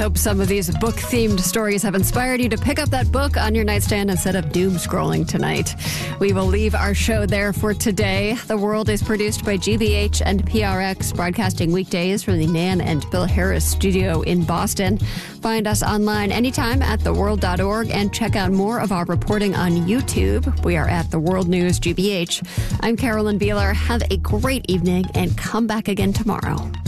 hope some of these book-themed stories have inspired you to pick up that book on your nightstand instead of doom scrolling tonight. We will leave our show there for today. The World is produced by GBH and PRX, broadcasting weekdays from the Nan and Bill Harris studio in Boston. Find us online anytime at theworld.org and check out more of our reporting on YouTube. We are at The World News GBH. I'm Carolyn Beeler. Have a great evening and come back again tomorrow.